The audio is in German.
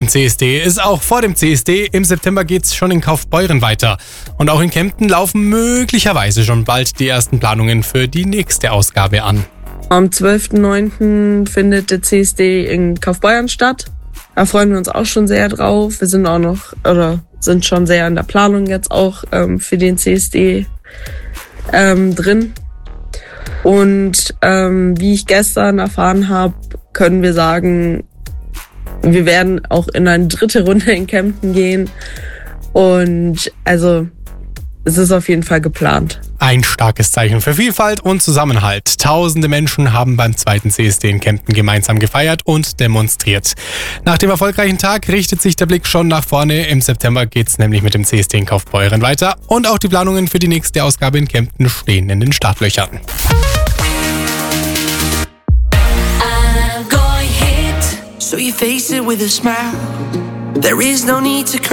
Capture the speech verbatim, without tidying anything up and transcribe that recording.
C S D ist auch vor dem C S D. Im September geht's schon in Kaufbeuren weiter. Und auch in Kempten laufen möglicherweise schon bald die ersten Planungen für die nächste Ausgabe an. Am zwölften neunten findet der C S D in Kaufbeuren statt. Da freuen wir uns auch schon sehr drauf. Wir sind auch noch, oder sind schon sehr in der Planung jetzt auch ähm, für den C S D ähm, drin. Und ähm, wie ich gestern erfahren habe, können wir sagen, wir werden auch in eine dritte Runde in Kempten gehen. Und also es ist auf jeden Fall geplant. Ein starkes Zeichen für Vielfalt und Zusammenhalt. Tausende Menschen haben beim zweiten C S D in Kempten gemeinsam gefeiert und demonstriert. Nach dem erfolgreichen Tag richtet sich der Blick schon nach vorne. Im September geht's nämlich mit dem C S D in Kaufbeuren weiter. Und auch die Planungen für die nächste Ausgabe in Kempten stehen in den Startlöchern. So you face it with a smile. There is no need to